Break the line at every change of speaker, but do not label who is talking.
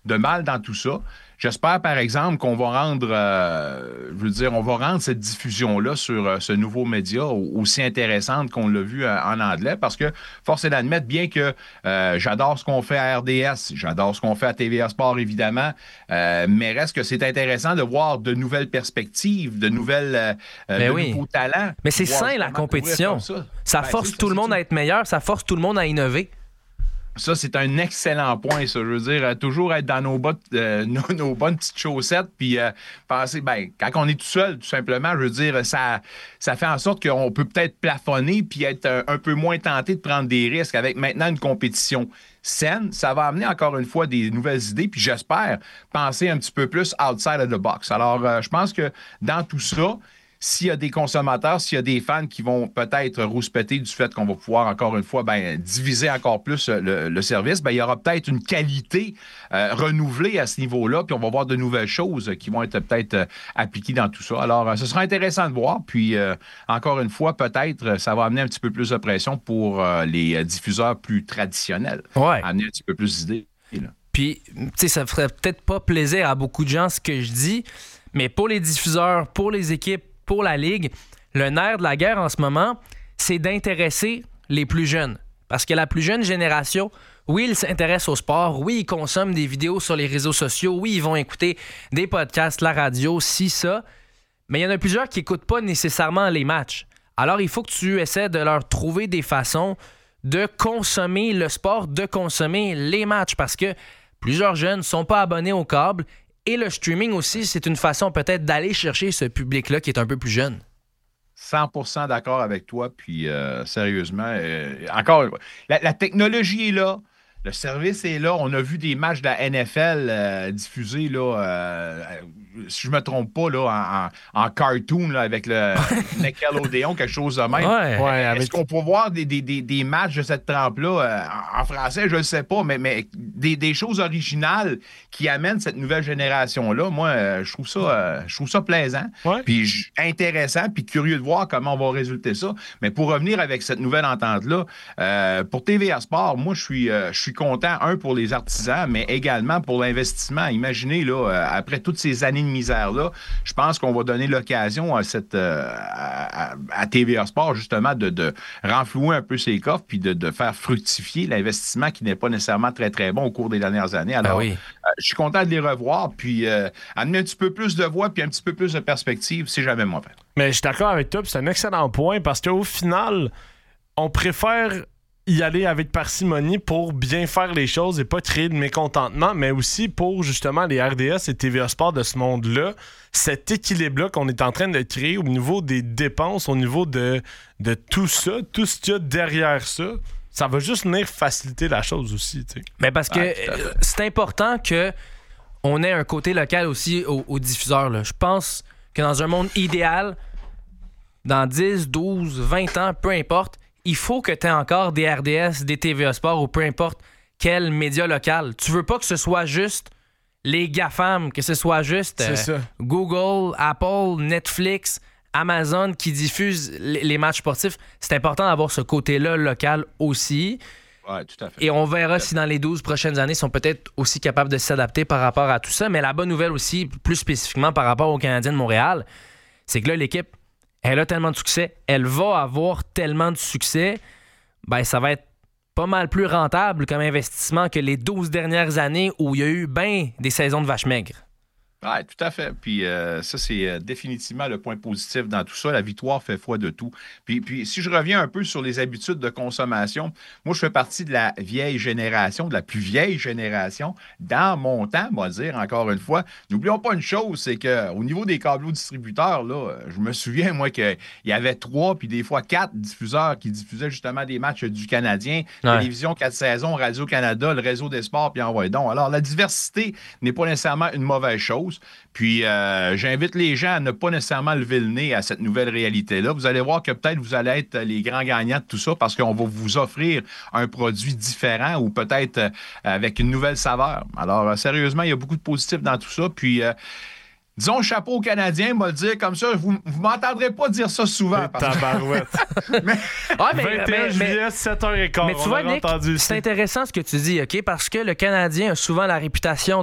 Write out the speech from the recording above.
de mal dans tout ça. J'espère, par exemple, qu'on va rendre, on va rendre cette diffusion-là sur ce nouveau média aussi intéressante qu'on l'a vu en anglais, parce que, force est d'admettre, bien que j'adore ce qu'on fait à RDS, j'adore ce qu'on fait à TVA Sport, évidemment, mais reste que c'est intéressant de voir de nouvelles perspectives, de nouveaux talents.
Mais c'est sain, la compétition. Ça force tout le monde à être meilleur, ça force tout le monde à innover.
Ça, c'est un excellent point, ça. Je veux dire, toujours être dans nos bonnes petites chaussettes, puis penser, quand on est tout seul, tout simplement, je veux dire, ça fait en sorte qu'on peut peut-être plafonner puis être un peu moins tenté de prendre des risques. Avec maintenant une compétition saine, ça va amener encore une fois des nouvelles idées, puis j'espère penser un petit peu plus outside of the box. Alors, je pense que dans tout ça, s'il y a des consommateurs, s'il y a des fans qui vont peut-être rouspéter du fait qu'on va pouvoir, encore une fois, diviser encore plus le service, il y aura peut-être une qualité renouvelée à ce niveau-là, puis on va voir de nouvelles choses qui vont être peut-être appliquées dans tout ça. Alors, ce sera intéressant de voir, puis encore une fois, peut-être, ça va amener un petit peu plus de pression pour les diffuseurs plus traditionnels.
Ouais.
Amener un petit peu plus d'idées. Là.
Puis, tu sais, ça ferait peut-être pas plaisir à beaucoup de gens ce que je dis, mais pour les diffuseurs, pour les équipes, pour la Ligue, le nerf de la guerre en ce moment, c'est d'intéresser les plus jeunes. Parce que la plus jeune génération, oui, ils s'intéressent au sport, oui, ils consomment des vidéos sur les réseaux sociaux, oui, ils vont écouter des podcasts, la radio, ça, mais il y en a plusieurs qui n'écoutent pas nécessairement les matchs. Alors, il faut que tu essaies de leur trouver des façons de consommer le sport, de consommer les matchs, parce que plusieurs jeunes ne sont pas abonnés au câble. Et le streaming aussi, c'est une façon peut-être d'aller chercher ce public-là qui est un peu plus jeune.
100% d'accord avec toi. Puis sérieusement, encore, la technologie est là. Le service est là. On a vu des matchs de la NFL diffusés, là, si je ne me trompe pas, là, en cartoon là, avec le Nickelodeon, quelque chose de même.
Ouais,
Est-ce qu'on peut voir des matchs de cette trempe-là en français? Je ne le sais pas, mais des choses originales qui amènent cette nouvelle génération-là, moi, je trouve ça plaisant, puis intéressant, puis curieux de voir comment on va résulter ça. Mais pour revenir avec cette nouvelle entente-là, pour TVA Sport, moi, je suis content, pour les artisans, mais également pour l'investissement. Imaginez, là, après toutes ces années de misère-là, je pense qu'on va donner l'occasion à TVA Sport, justement, de renflouer un peu ses coffres puis de faire fructifier l'investissement qui n'est pas nécessairement très, très bon au cours des dernières années. Alors, je suis content de les revoir, puis amener un petit peu plus de voix puis un petit peu plus de perspective, c'est jamais mauvais.
Mais je suis d'accord avec toi, puis c'est un excellent point, parce qu'au final, on préfère y aller avec parcimonie pour bien faire les choses et pas créer de mécontentement, mais aussi pour justement les RDS et TVA Sport de ce monde-là, cet équilibre-là qu'on est en train de créer au niveau des dépenses, au niveau de tout ça, tout ce qu'il y a derrière ça, ça va juste venir faciliter la chose aussi. T'sais.
Mais parce que c'est important qu'on ait un côté local aussi aux diffuseurs. Là. Je pense que dans un monde idéal, dans 10, 12, 20 ans, peu importe, il faut que tu aies encore des RDS, des TVA Sport ou peu importe quel média local. Tu veux pas que ce soit juste les GAFAM, que ce soit juste Google, Apple, Netflix, Amazon qui diffusent les matchs sportifs. C'est important d'avoir ce côté-là local aussi.
Oui, tout à fait.
Et on verra si dans les 12 prochaines années, ils sont peut-être aussi capables de s'adapter par rapport à tout ça. Mais la bonne nouvelle aussi, plus spécifiquement par rapport aux Canadiens de Montréal, c'est que là, l'équipe, elle a tellement de succès, elle va avoir tellement de succès, ça va être pas mal plus rentable comme investissement que les 12 dernières années où il y a eu des saisons de vaches maigres.
Oui, tout à fait. Puis ça, c'est définitivement le point positif dans tout ça. La victoire fait foi de tout. Puis si je reviens un peu sur les habitudes de consommation, moi, je fais partie de la vieille génération, de la plus vieille génération. Dans mon temps, on va dire, encore une fois, n'oublions pas une chose, c'est qu'au niveau des câblos distributeurs, là, je me souviens, moi, qu'il y avait 3 puis des fois 4 diffuseurs qui diffusaient justement des matchs du Canadien. Télévision 4 saisons, Radio-Canada, le réseau des sports, puis envoyez donc. Alors, la diversité n'est pas nécessairement une mauvaise chose. Puis, j'invite les gens à ne pas nécessairement lever le nez à cette nouvelle réalité-là. Vous allez voir que peut-être vous allez être les grands gagnants de tout ça parce qu'on va vous offrir un produit différent ou peut-être avec une nouvelle saveur. Alors, sérieusement, il y a beaucoup de positifs dans tout ça. Puis, disons chapeau aux Canadiens, on va le dire comme ça. Vous ne m'entendrez pas dire ça souvent.
Tabarouette.
mais
21 juillet, 7h15.
Mais tu vois, Nick, c'est intéressant ce que tu dis, OK? Parce que le Canadien a souvent la réputation